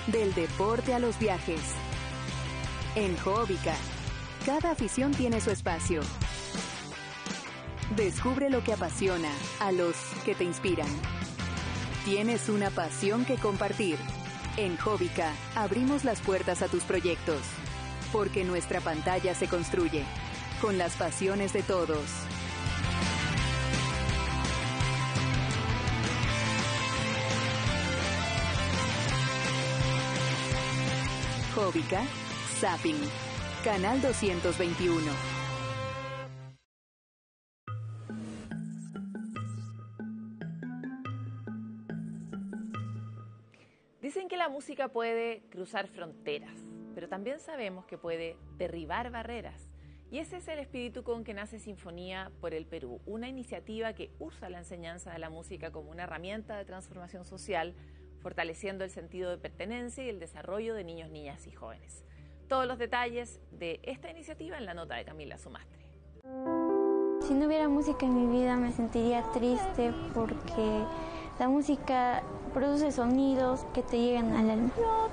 Del deporte a los viajes. En Hobbica, cada afición tiene su espacio. Descubre lo que apasiona a los que te inspiran. Tienes una pasión que compartir. En Hobbica abrimos las puertas a tus proyectos, porque nuestra pantalla se construye con las pasiones de todos. Hobbica, Zapping, Canal 221. Dicen que la música puede cruzar fronteras, pero también sabemos que puede derribar barreras. Y ese es el espíritu con que nace Sinfonía por el Perú, una iniciativa que usa la enseñanza de la música como una herramienta de transformación social, fortaleciendo el sentido de pertenencia y el desarrollo de niños, niñas y jóvenes. Todos los detalles de esta iniciativa en la nota de Camila Sumastre. Si no hubiera música en mi vida me sentiría triste porque la música produce sonidos que te llegan al alma.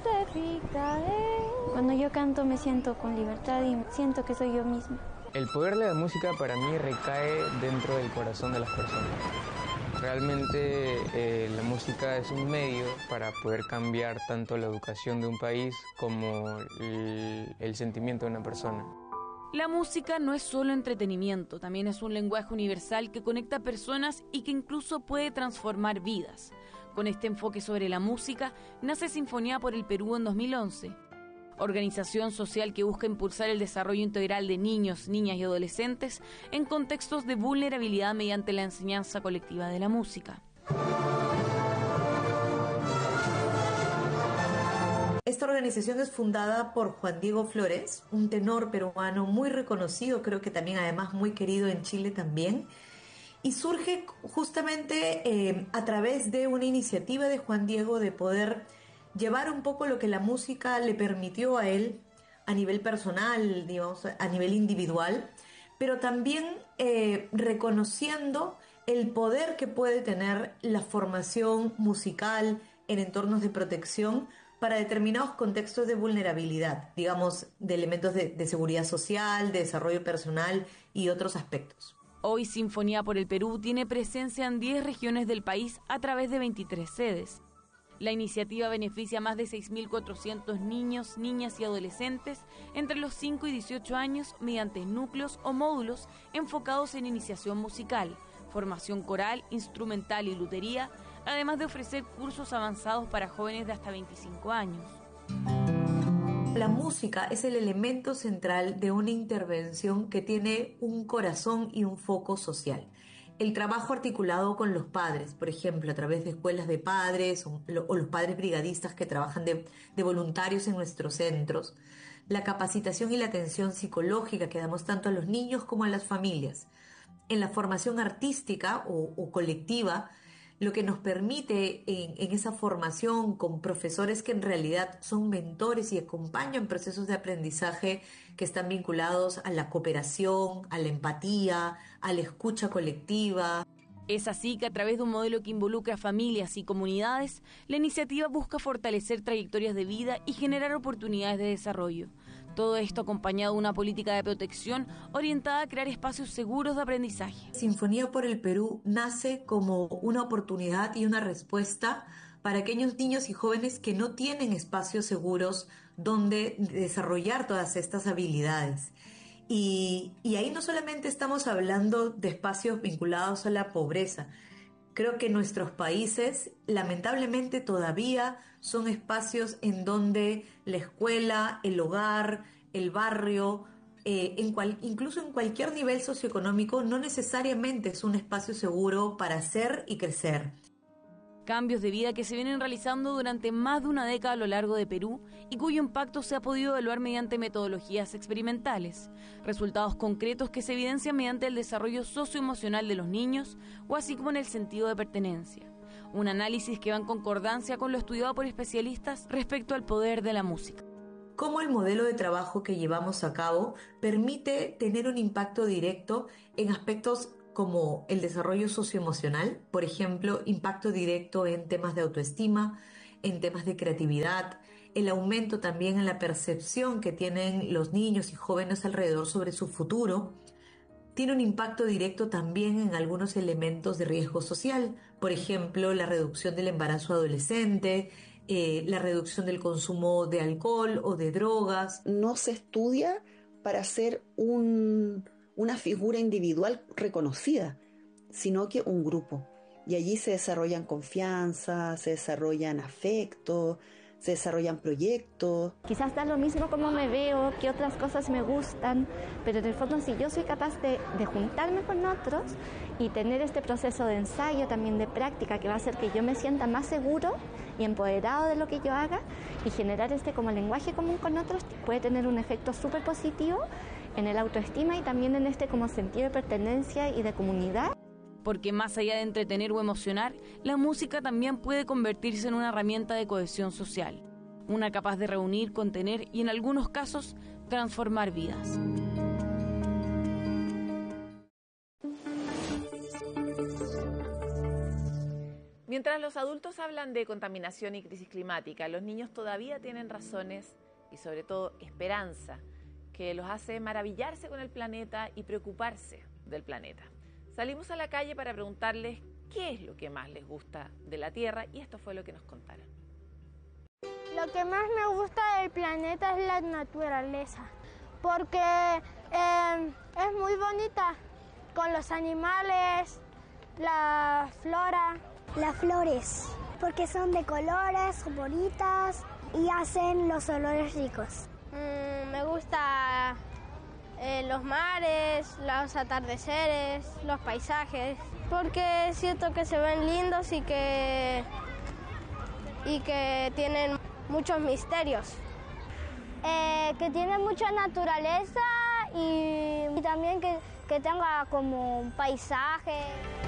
Cuando yo canto me siento con libertad y siento que soy yo misma. El poder de la música para mí recae dentro del corazón de las personas. Realmente la música es un medio para poder cambiar tanto la educación de un país como el sentimiento de una persona. La música no es solo entretenimiento, también es un lenguaje universal que conecta personas y que incluso puede transformar vidas. Con este enfoque sobre la música, nace Sinfonía por el Perú en 2011. Organización social que busca impulsar el desarrollo integral de niños, niñas y adolescentes en contextos de vulnerabilidad mediante la enseñanza colectiva de la música. Esta organización es fundada por Juan Diego Flores, un tenor peruano muy reconocido, creo que también además muy querido en Chile también, y surge justamente a través de una iniciativa de Juan Diego de poder llevar un poco lo que la música le permitió a él a nivel personal, digamos, a nivel individual, pero también reconociendo el poder que puede tener la formación musical en entornos de protección para determinados contextos de vulnerabilidad, digamos, de elementos de seguridad social, de desarrollo personal y otros aspectos. Hoy Sinfonía por el Perú tiene presencia en 10 regiones del país a través de 23 sedes. La iniciativa beneficia a más de 6.400 niños, niñas y adolescentes entre los 5 y 18 años mediante núcleos o módulos enfocados en iniciación musical, formación coral, instrumental y lutería, además de ofrecer cursos avanzados para jóvenes de hasta 25 años. La música es el elemento central de una intervención que tiene un corazón y un foco social. El trabajo articulado con los padres, por ejemplo, a través de escuelas de padres o los padres brigadistas que trabajan de voluntarios en nuestros centros, la capacitación y la atención psicológica que damos tanto a los niños como a las familias, en la formación artística o colectiva, lo que nos permite en esa formación con profesores que en realidad son mentores y acompañan procesos de aprendizaje que están vinculados a la cooperación, a la empatía, a la escucha colectiva. Es así que a través de un modelo que involucra familias y comunidades, la iniciativa busca fortalecer trayectorias de vida y generar oportunidades de desarrollo. Todo esto acompañado de una política de protección orientada a crear espacios seguros de aprendizaje. Sinfonía por el Perú nace como una oportunidad y una respuesta para aquellos niños y jóvenes que no tienen espacios seguros donde desarrollar todas estas habilidades. Y ahí no solamente estamos hablando de espacios vinculados a la pobreza. Creo que nuestros países lamentablemente todavía son espacios en donde la escuela, el hogar, el barrio, incluso en cualquier nivel socioeconómico, no necesariamente es un espacio seguro para ser y crecer. Cambios de vida que se vienen realizando durante más de una década a lo largo de Perú y cuyo impacto se ha podido evaluar mediante metodologías experimentales, resultados concretos que se evidencian mediante el desarrollo socioemocional de los niños o así como en el sentido de pertenencia. Un análisis que va en concordancia con lo estudiado por especialistas respecto al poder de la música. Cómo el modelo de trabajo que llevamos a cabo permite tener un impacto directo en aspectos como el desarrollo socioemocional, por ejemplo, impacto directo en temas de autoestima, en temas de creatividad, el aumento también en la percepción que tienen los niños y jóvenes alrededor sobre su futuro, tiene un impacto directo también en algunos elementos de riesgo social, por ejemplo, la reducción del embarazo adolescente, la reducción del consumo de alcohol o de drogas. No se estudia para ser una figura individual reconocida, sino que un grupo. Y allí se desarrollan confianza, se desarrollan afectos, se desarrollan proyectos. Quizás da lo mismo cómo me veo, qué otras cosas me gustan, pero en el fondo si yo soy capaz de juntarme con otros y tener este proceso de ensayo, también de práctica, que va a hacer que yo me sienta más seguro y empoderado de lo que yo haga, y generar como lenguaje común con otros, puede tener un efecto súper positivo en el autoestima y también en como sentido de pertenencia y de comunidad. Porque más allá de entretener o emocionar, la música también puede convertirse en una herramienta de cohesión social, una capaz de reunir, contener y en algunos casos transformar vidas. Mientras los adultos hablan de contaminación y crisis climática, los niños todavía tienen razones y sobre todo esperanza que los hace maravillarse con el planeta y preocuparse del planeta. Salimos a la calle para preguntarles qué es lo que más les gusta de la Tierra y esto fue lo que nos contaron. Lo que más me gusta del planeta es la naturaleza, porque es muy bonita, con los animales, la flora. Las flores, porque son de colores, son bonitas y hacen los olores ricos. Me gusta los mares, los atardeceres, los paisajes, porque siento que se ven lindos y que tienen muchos misterios. Que tiene mucha naturaleza y también que tenga como un paisaje.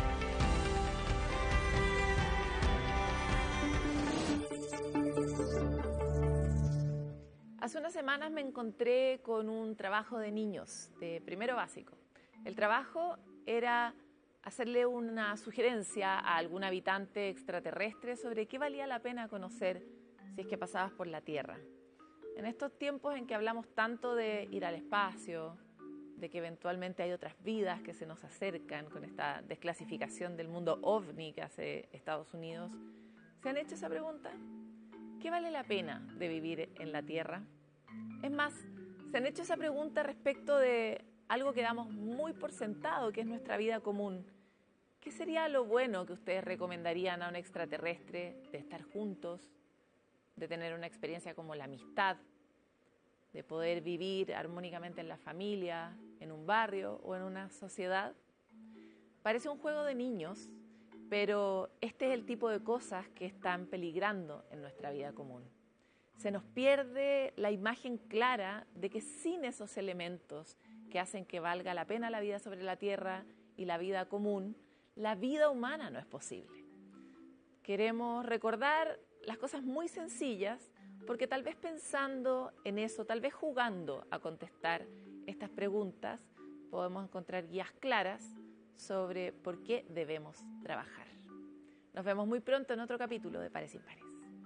Hace unas semanas me encontré con un trabajo de niños de primero básico. El trabajo era hacerle una sugerencia a algún habitante extraterrestre sobre qué valía la pena conocer si es que pasabas por la Tierra. En estos tiempos en que hablamos tanto de ir al espacio, de que eventualmente hay otras vidas que se nos acercan con esta desclasificación del mundo ovni que hace Estados Unidos, ¿se han hecho esa pregunta? ¿Qué vale la pena de vivir en la Tierra? Es más, se han hecho esa pregunta respecto de algo que damos muy por sentado, que es nuestra vida común. ¿Qué sería lo bueno que ustedes recomendarían a un extraterrestre de estar juntos, de tener una experiencia como la amistad, de poder vivir armónicamente en la familia, en un barrio o en una sociedad? Parece un juego de niños, pero este es el tipo de cosas que están peligrando en nuestra vida común. Se nos pierde la imagen clara de que sin esos elementos que hacen que valga la pena la vida sobre la Tierra y la vida común, la vida humana no es posible. Queremos recordar las cosas muy sencillas porque tal vez pensando en eso, tal vez jugando a contestar estas preguntas, podemos encontrar guías claras sobre por qué debemos trabajar. Nos vemos muy pronto en otro capítulo de Pares Impares.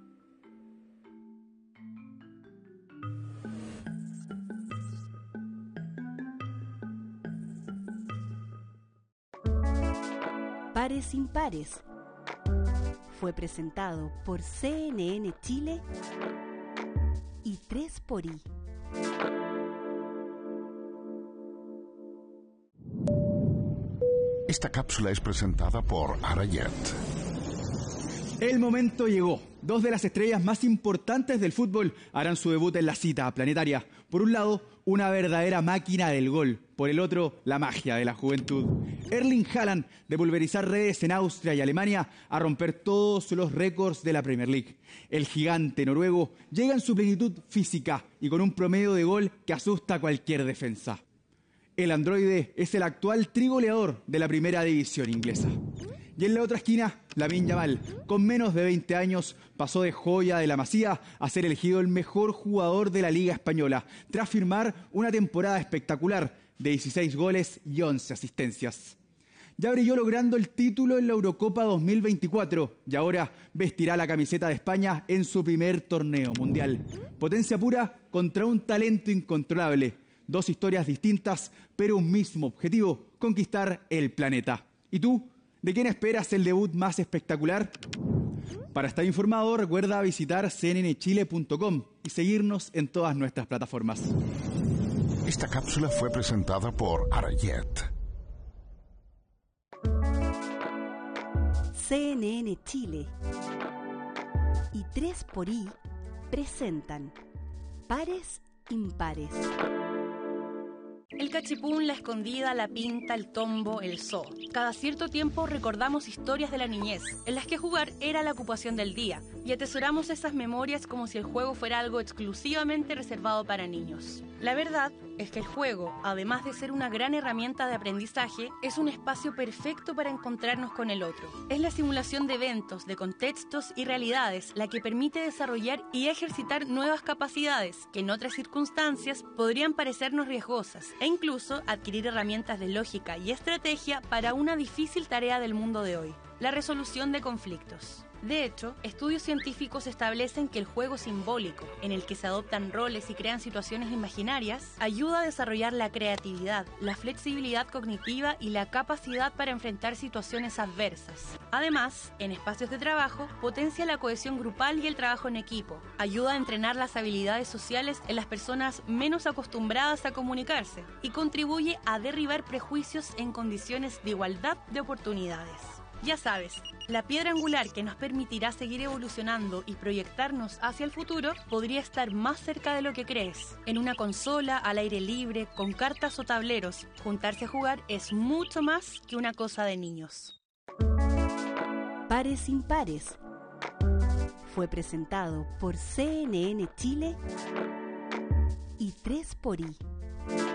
Pares Impares fue presentado por CNN Chile y 3xI. Esta cápsula es presentada por Arayet. El momento llegó. Dos de las estrellas más importantes del fútbol harán su debut en la cita planetaria. Por un lado, una verdadera máquina del gol. Por el otro, la magia de la juventud. Erling Haaland, de pulverizar redes en Austria y Alemania, a romper todos los récords de la Premier League. El gigante noruego llega en su plenitud física y con un promedio de gol que asusta a cualquier defensa. El androide es el actual trigoleador de la primera división inglesa. Y en la otra esquina, Lamine Yamal, con menos de 20 años, pasó de joya de la Masía a ser elegido el mejor jugador de la Liga Española, tras firmar una temporada espectacular de 16 goles y 11 asistencias. ya brilló logrando el título en la Eurocopa 2024 y ahora vestirá la camiseta de España en su primer torneo mundial. Potencia pura contra un talento incontrolable. Dos historias distintas, pero un mismo objetivo: conquistar el planeta. ¿Y tú? ¿De quién esperas el debut más espectacular? Para estar informado, recuerda visitar cnnchile.com y seguirnos en todas nuestras plataformas. Esta cápsula fue presentada por Arayet. CNN Chile y 3xI presentan Pares Impares. El cachipún, la escondida, la pinta, el tombo, el zoo. Cada cierto tiempo recordamos historias de la niñez, en las que jugar era la ocupación del día, y atesoramos esas memorias como si el juego fuera algo exclusivamente reservado para niños. La verdad es que el juego, además de ser una gran herramienta de aprendizaje, es un espacio perfecto para encontrarnos con el otro. Es la simulación de eventos, de contextos y realidades la que permite desarrollar y ejercitar nuevas capacidades que en otras circunstancias podrían parecernos riesgosas, e incluso adquirir herramientas de lógica y estrategia para una difícil tarea del mundo de hoy: la resolución de conflictos. De hecho, estudios científicos establecen que el juego simbólico, en el que se adoptan roles y crean situaciones imaginarias, ayuda a desarrollar la creatividad, la flexibilidad cognitiva y la capacidad para enfrentar situaciones adversas. Además, en espacios de trabajo, potencia la cohesión grupal y el trabajo en equipo, ayuda a entrenar las habilidades sociales en las personas menos acostumbradas a comunicarse y contribuye a derribar prejuicios en condiciones de igualdad de oportunidades. Ya sabes, la piedra angular que nos permitirá seguir evolucionando y proyectarnos hacia el futuro podría estar más cerca de lo que crees. En una consola, al aire libre, con cartas o tableros, juntarse a jugar es mucho más que una cosa de niños. Pares Impares fue presentado por CNN Chile y 3xI.